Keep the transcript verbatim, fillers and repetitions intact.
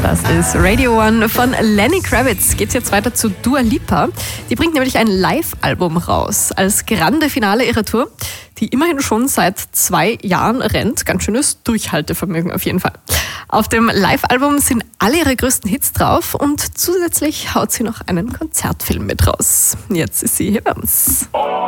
Das ist Radio One von Lenny Kravitz. Geht's jetzt weiter zu Dua Lipa. Die bringt nämlich ein Live-Album raus als grande Finale ihrer Tour, die immerhin schon seit zwei Jahren rennt. Ganz schönes Durchhaltevermögen auf jeden Fall. Auf dem Live-Album sind alle ihre größten Hits drauf und zusätzlich haut sie noch einen Konzertfilm mit raus. Jetzt ist sie hier bei uns.